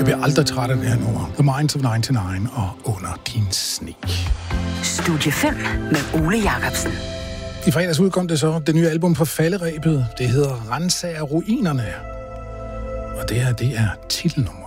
bliver aldrig træt af det her nummer. The Minds of 99 og Under din sne. Studie 5 med Ole Jacobsen. I fredags udkom det så det nye album på falderebet. Det hedder Ransager ruinerne. Og det er titelnummer.